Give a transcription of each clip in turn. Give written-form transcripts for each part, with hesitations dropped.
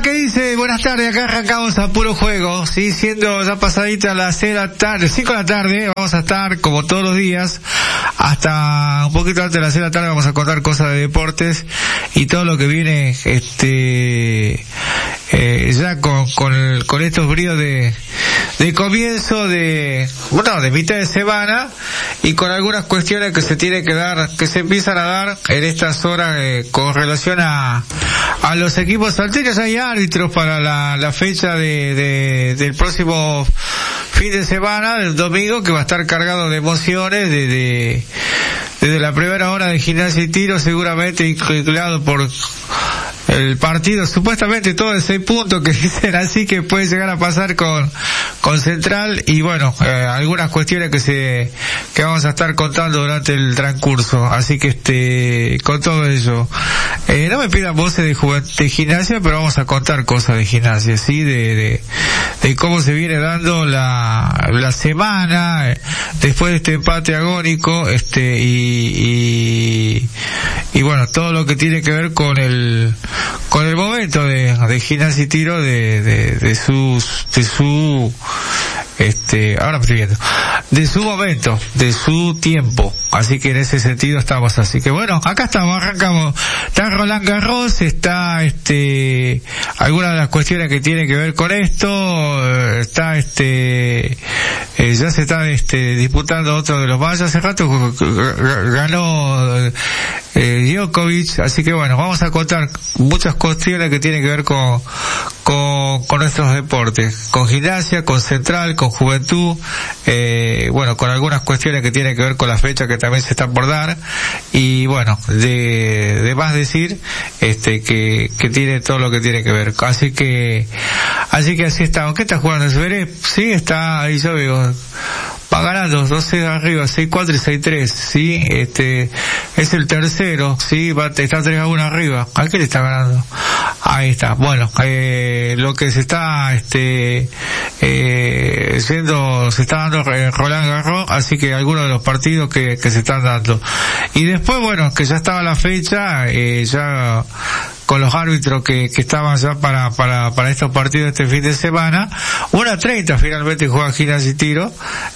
¿qué dice? Buenas tardes, acá arrancamos a puro juego, sí, siendo ya pasadita las 6 de la tarde, 5 de la tarde, vamos a estar como todos los días, hasta un poquito antes de las 6 de la tarde vamos a contar cosas de deportes y todo lo que viene, ya con estos bríos de comienzo de mitad de semana y con algunas cuestiones que se tiene que dar, que se empiezan a dar en estas horas con relación a los equipos salteños. Hay árbitros para la fecha del próximo fin de semana, del domingo, que va a estar cargado de emociones desde la primera hora de Gimnasia y Tiro, seguramente inclinado por el partido, supuestamente todo de 6 puntos que dicen, así que puede llegar a pasar con Central y bueno, algunas cuestiones que vamos a estar contando durante el transcurso, así que con todo ello, no me pidan voces de Gimnasia, pero vamos a contar cosas de Gimnasia, sí, de cómo se viene dando la semana después de este empate agónico, y bueno, todo lo que tiene que ver con el momento de Gimnasia y Tiro de su momento, de su tiempo, así que en ese sentido estamos, así que bueno, acá estamos, arrancamos, está Roland Garros, está algunas de las cuestiones que tienen que ver con esto, está ya se está disputando otro de los más, hace rato ganó Djokovic, así que bueno, vamos a contar muchas cuestiones que tienen que ver con nuestros deportes, con Gimnasia, con Central, con Juventud, bueno, con algunas cuestiones que tienen que ver con la fecha que también se están por dar, y bueno, de más decir, que tiene todo lo que tiene que ver, así que así estamos. ¿Qué está jugando? ¿Se veré? Sí, está ahí, yo veo, va ganando 12 arriba, 6-4 y 6-3, sí, es el tercero, sí, está 3-1 arriba. ¿A qué le está ganando? Ahí está. Bueno, lo que se está se está dando Roland Garros, así que algunos de los partidos que se están dando. Y después, bueno, que ya estaba la fecha, ya con los árbitros que estaban ya para estos partidos este fin de semana, 1:30 finalmente juega Gimnasia y Tiro,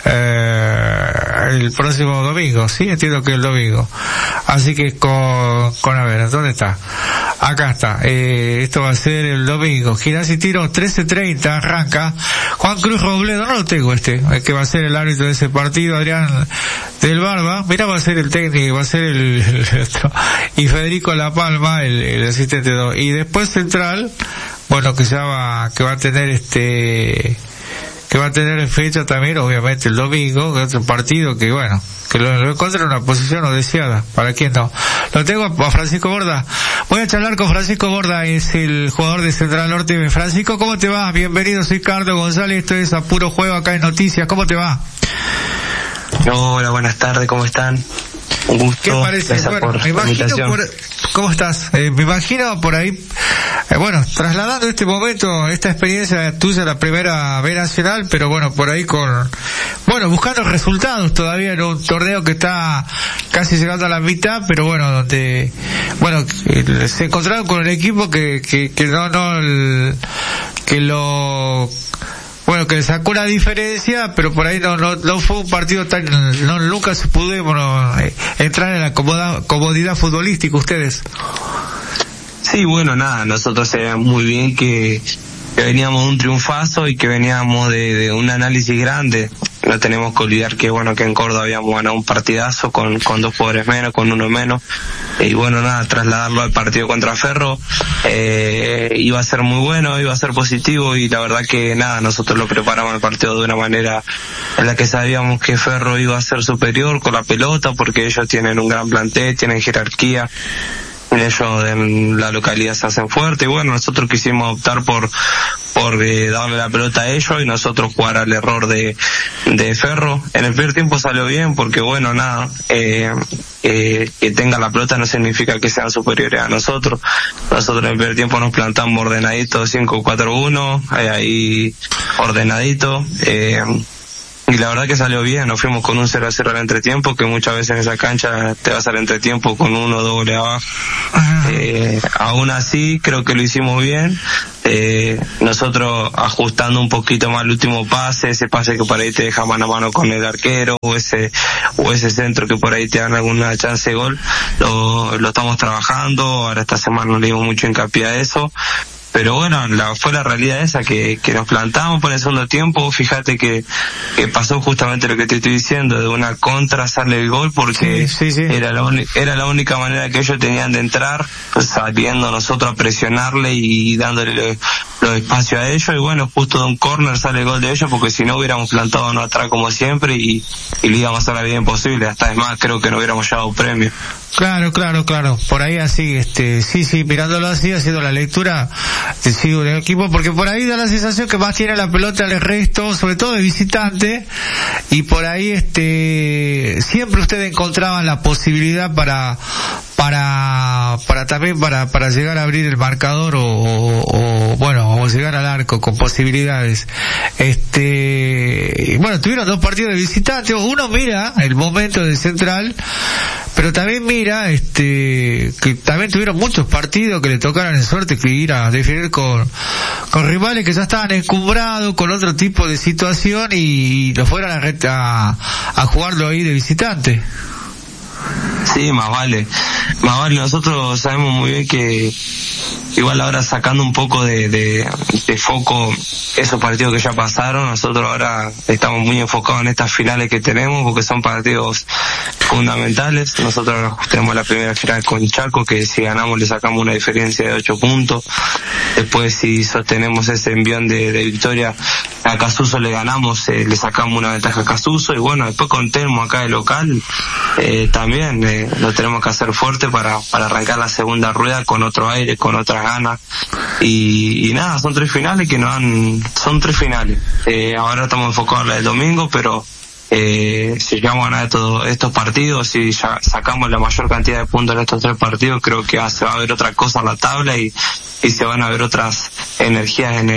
el próximo domingo, sí, entiendo que el domingo. Así que a ver, ¿dónde está? Acá está, esto va a ser el domingo, Gimnasia y Tiro, 13:30 arranca. Juan Cruz Robledo, no lo tengo el que va a ser el árbitro de ese partido, Adrián del Barba, mirá, va a ser el técnico, va a ser y Federico La Palma, el asistente 2, y después Central, bueno, que va a tener que va a tener fecha también, obviamente el domingo, que es otro partido que bueno, que lo encuentra en una posición no deseada, ¿para quién no? Lo tengo a Francisco Borda, voy a charlar con Francisco Borda, es el jugador de Central Norte. Francisco, ¿cómo te va? Bienvenido, soy Carlos González, esto es A Puro Juego acá en Noticias, ¿cómo te va? Hola, buenas tardes, ¿cómo están? Un gusto. ¿Qué parece? Bueno, me imagino ¿cómo estás? Me imagino por ahí, bueno, trasladando este momento, esta experiencia tuya, la primera B Nacional, pero bueno, por ahí buscando resultados todavía en un torneo que está casi llegando a la mitad, pero bueno, donde, bueno, se encontraron con el equipo que le sacó una diferencia, pero por ahí no fue un partido nunca se pudieron entrar en la comodidad futbolística ustedes. Sí, bueno, nada, nosotros sabíamos muy bien que veníamos de un triunfazo y que veníamos de un análisis grande. No tenemos que olvidar que bueno, que en Córdoba habíamos ganado un partidazo con 2 jugadores menos, con 1 menos, y bueno, nada, trasladarlo al partido contra Ferro iba a ser muy bueno, iba a ser positivo, y la verdad que nada, nosotros lo preparamos el partido de una manera en la que sabíamos que Ferro iba a ser superior con la pelota, porque ellos tienen un gran plantel, tienen jerarquía, ellos en la localidad se hacen fuerte, y bueno, nosotros quisimos optar por darle la pelota a ellos y nosotros jugar al error de Ferro. En el primer tiempo salió bien, porque bueno, nada, que tengan la pelota no significa que sean superiores a nosotros. Nosotros en el primer tiempo nos plantamos ordenaditos, 5-4-1, ahí ordenadito, la verdad que salió bien, nos fuimos con un 0-0 al entretiempo, que muchas veces en esa cancha te vas al entretiempo con 1 o 2 goles abajo. Aún así creo que lo hicimos bien, nosotros ajustando un poquito más el último pase, ese pase que por ahí te deja mano a mano con el arquero, o ese centro que por ahí te dan alguna chance de gol, lo estamos trabajando. Ahora esta semana le dimos mucho hincapié a eso. Pero bueno, fue la realidad esa, que nos plantamos por el segundo tiempo. Fíjate que pasó justamente lo que te estoy diciendo, de una contra sale el gol, porque sí. Era la única manera que ellos tenían de entrar, pues, saliendo nosotros a presionarle y dándole los espacios a ellos, y bueno, justo de un córner sale el gol de ellos, porque si no hubiéramos plantado no atrás como siempre y le íbamos a hacer la vida imposible. Hasta es más, creo que no hubiéramos llevado un premio. Claro, por ahí así, sí, mirándolo así, haciendo la lectura, te sigo del equipo, porque por ahí da la sensación que más tiene la pelota el resto, sobre todo de visitante, y por ahí siempre ustedes encontraban la posibilidad para también para llegar a abrir el marcador o llegar al arco con posibilidades. Bueno, tuvieron 2 partidos de visitante, uno mira el momento del Central, pero también mira que también tuvieron muchos partidos que le tocaron en suerte que ir a definir con rivales que ya estaban encumbrados con otro tipo de situación y lo fueran a jugarlo ahí de visitante. Sí, más vale, nosotros sabemos muy bien que igual ahora sacando un poco de foco esos partidos que ya pasaron, nosotros ahora estamos muy enfocados en estas finales que tenemos, porque son partidos fundamentales. Nosotros ahora tenemos la primera final con Chaco, que si ganamos le sacamos una diferencia de 8 puntos. Después, si sostenemos ese envión de victoria, a Casuso le ganamos, le sacamos una ventaja a Casuso, y bueno, después con Telmo acá de local, también lo tenemos que hacer fuerte para arrancar la segunda rueda con otro aire, con otras ganas, y nada, son 3 finales son 3 finales. Ahora estamos enfocados en la del domingo, pero si llegamos a ganar estos partidos, si ya sacamos la mayor cantidad de puntos en estos 3 partidos, creo que se va a ver otra cosa en la tabla y se van a ver otras energías en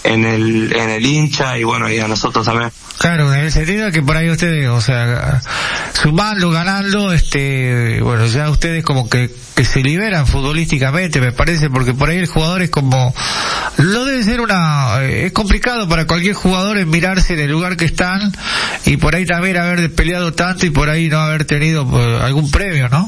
el hincha, y bueno, y a nosotros también. Claro, en el sentido de que por ahí ustedes, o sea, sumando, ganando, bueno, ya ustedes como que se liberan futbolísticamente, me parece, porque por ahí el jugador es como, no debe ser es complicado para cualquier jugador en mirarse en el lugar que están, y por ahí también haber peleado tanto y por ahí no haber tenido algún premio, ¿no?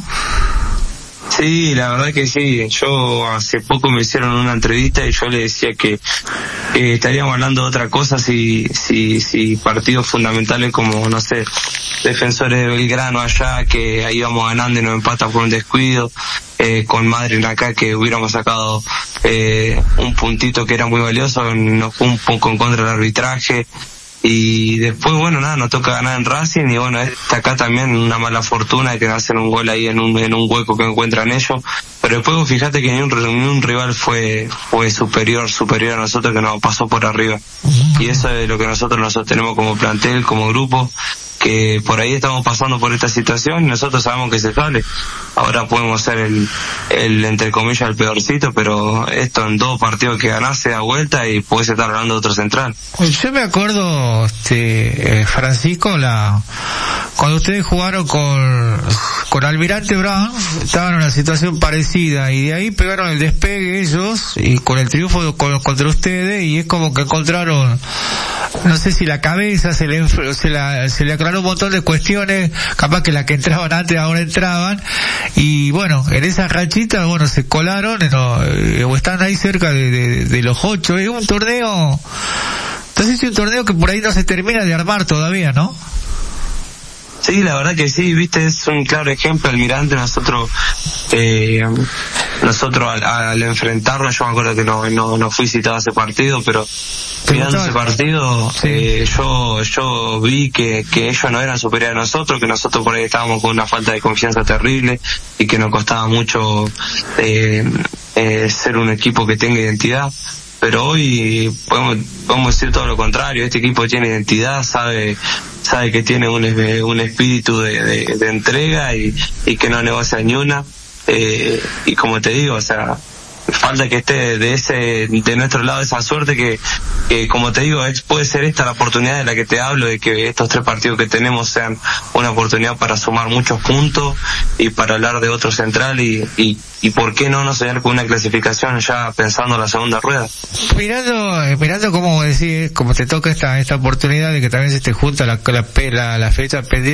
Sí, la verdad que sí. Yo hace poco me hicieron una entrevista y yo le decía que estaríamos hablando de otra cosa si partidos fundamentales como, no sé, Defensores de Belgrano allá, que ahí íbamos ganando y nos empatan por un descuido, con Madrid acá, que hubiéramos sacado un puntito que era muy valioso, nos fue un poco en contra del arbitraje. Y después, bueno, nada, nos toca ganar en Racing, y bueno, está acá también una mala fortuna de que hacen un gol ahí en un hueco que encuentran ellos. Pero después fíjate que ni un rival fue superior a nosotros, que nos pasó por arriba. Y eso es lo que nosotros tenemos como plantel, como grupo, que por ahí estamos pasando por esta situación y nosotros sabemos que se sale. Ahora podemos ser el entre comillas el peorcito, pero esto en 2 partidos que ganás se da vuelta y puedes estar hablando de otro Central. Yo me acuerdo, Francisco, cuando ustedes jugaron con Almirante Brown, estaban en una situación parecida y de ahí pegaron el despegue ellos y con el triunfo contra ustedes, y es como que encontraron, no sé si la cabeza se le aclaró un montón de cuestiones, capaz que las que entraban antes ahora entraban, y bueno, en esa rachita, bueno, se colaron o están ahí cerca de los 8. Es un torneo, entonces es un torneo que por ahí no se termina de armar todavía, ¿no? Sí, la verdad que sí, viste, es un claro ejemplo. Almirante, nosotros al enfrentarlo, yo me acuerdo que no fui citado a ese partido, pero mirando ese partido, sí. Yo vi que ellos no eran superiores a nosotros, que nosotros por ahí estábamos con una falta de confianza terrible y que nos costaba mucho ser un equipo que tenga identidad. Pero hoy podemos decir todo lo contrario. Este equipo tiene identidad, sabe que tiene un espíritu de entrega y que no negocia ni una, y como te digo, o sea, falta que esté de nuestro lado esa suerte que como te digo, puede ser esta la oportunidad de la que te hablo, de que estos 3 partidos que tenemos sean una oportunidad para sumar muchos puntos y para hablar de otro central y por qué no soñar con una clasificación ya pensando en la segunda rueda. Mirando como decir, como te toca esta oportunidad de que también se te junta la fecha pendiente